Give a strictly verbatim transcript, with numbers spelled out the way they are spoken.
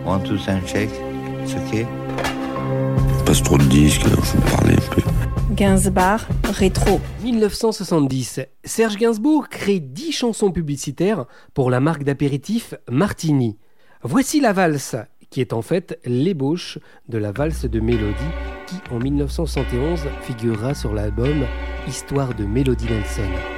One, two, sound check. It's okay. Passe trop de disques, alors je vais parler un peu. Gainsbourg, rétro. dix-neuf cent soixante-dix, Serge Gainsbourg crée dix chansons publicitaires pour la marque d'apéritif Martini. Voici la valse, qui est en fait l'ébauche de la valse de Mélodie, qui en dix-neuf cent soixante et onze figurera sur l'album Histoire de Mélodie Nelson.